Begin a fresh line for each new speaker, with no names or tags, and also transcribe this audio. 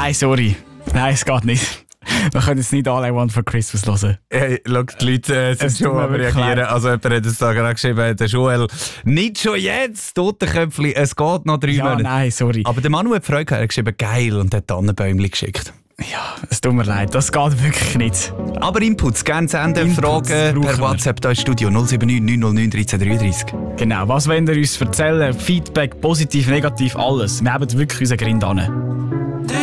Nein, sorry. Nein, es geht nicht. Wir können jetzt nicht All I Want for Christmas hören.
Hey, schau, die Leute sind schon am reagieren. Also jemand hat es da gerade geschrieben, der Joel, nicht schon jetzt, Totenköpfli, es geht noch 3 Monate.
Nein, sorry.
Aber der Manu hat Freude gehabt, er hat geschrieben, geil, und hat Tannenbäumchen geschickt.
Ja, es tut mir leid, das geht wirklich nicht.
Aber Inputs, gerne senden, Fragen per WhatsApp da ins Studio 079 909 1333.
Genau, was wollt ihr uns erzählen? Feedback, positiv, negativ, alles. Wir haben wirklich unseren Grind an.